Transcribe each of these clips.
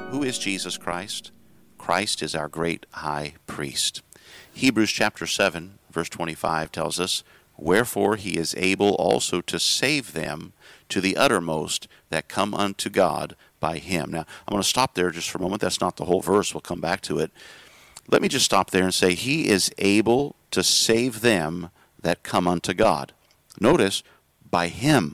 Who is Jesus Christ? Christ is our great high priest. Hebrews chapter 7, verse 25 tells us, "Wherefore he is able also to save them to the uttermost that come unto God by him." Now, I'm going to stop there just for a moment. That's not the whole verse. We'll come back to it. Let me just stop there and say, he is able to save them that come unto God. Notice, by him.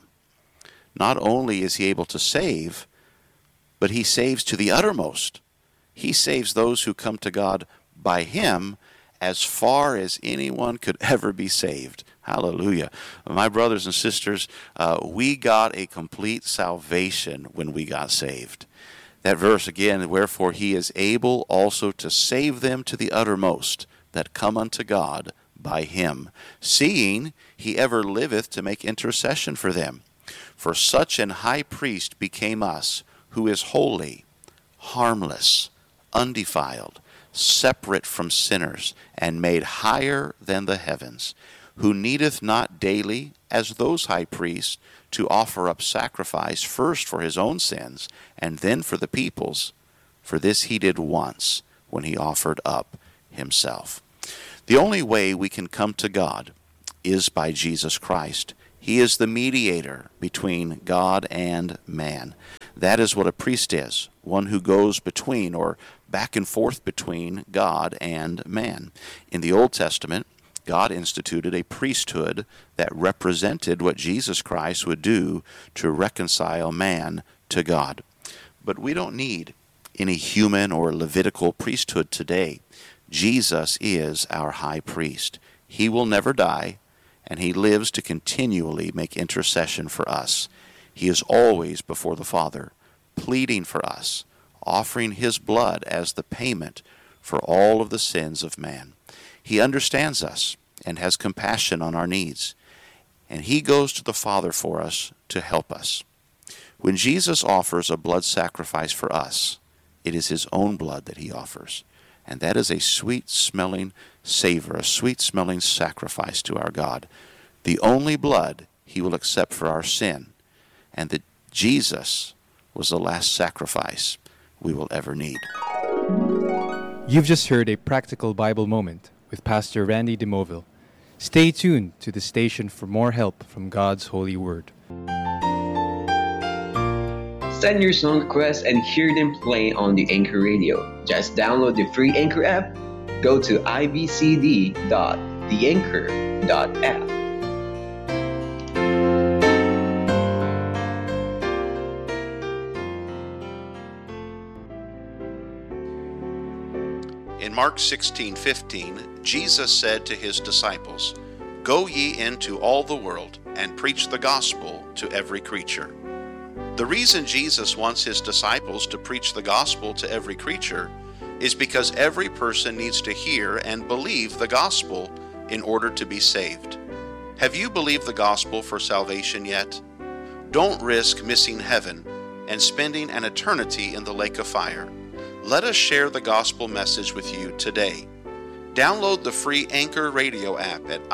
Not only is he able to save, but he saves to the uttermost. He saves those who come to God by him as far as anyone could ever be saved. Hallelujah. My brothers and sisters, we got a complete salvation when we got saved. That verse again, "Wherefore he is able also to save them to the uttermost that come unto God by him, seeing he ever liveth to make intercession for them. For such an high priest became us, who is holy, harmless, undefiled, separate from sinners, and made higher than the heavens, who needeth not daily, as those high priests, to offer up sacrifice first for his own sins, and then for the people's. For this he did once, when he offered up himself." The only way we can come to God is by Jesus Christ. He is the mediator between God and man. That is what a priest is, one who goes between, or back and forth between, God and man. In the Old Testament, God instituted a priesthood that represented what Jesus Christ would do to reconcile man to God. But we don't need any human or Levitical priesthood today. Jesus is our high priest. He will never die, and he lives to continually make intercession for us. He is always before the Father, pleading for us, offering his blood as the payment for all of the sins of man. He understands us and has compassion on our needs, and he goes to the Father for us to help us. When Jesus offers a blood sacrifice for us, it is his own blood that he offers, and that is a sweet-smelling savor, a sweet-smelling sacrifice to our God. The only blood he will accept for our sin, and that Jesus was the last sacrifice we will ever need. You've just heard a practical Bible moment with Pastor Randy DeMoville. Stay tuned to the station for more help from God's holy word. Send your song requests and hear them play on the Anchor Radio. Just download the free Anchor app. Go to ibcd.theanchor.app. In Mark 16:15, Jesus said to his disciples, "Go ye into all the world and preach the gospel to every creature." The reason Jesus wants his disciples to preach the gospel to every creature is because every person needs to hear and believe the gospel in order to be saved. Have you believed the gospel for salvation yet? Don't risk missing heaven and spending an eternity in the lake of fire. Let us share the gospel message with you today. Download the free Anchor Radio app at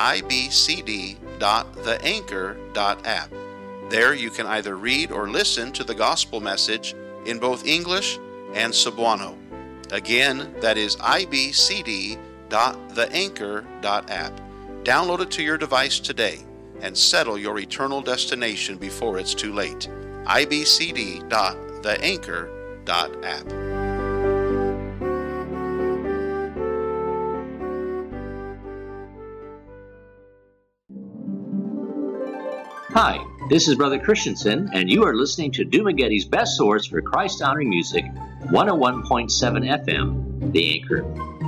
ibcd.theanchor.app. There you can either read or listen to the gospel message in both English and Cebuano. Again, that is ibcd.theanchor.app. Download it to your device today and settle your eternal destination before it's too late. ibcd.theanchor.app. Hi, this is Brother Christensen, and you are listening to Dumageti's best source for Christ-honoring music, 101.7 FM, The Anchor.